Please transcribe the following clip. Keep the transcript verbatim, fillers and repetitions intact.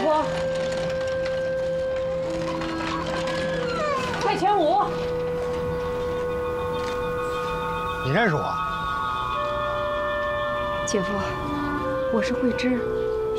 夫，快前五。 你认识我？ 姐夫，我是慧芝。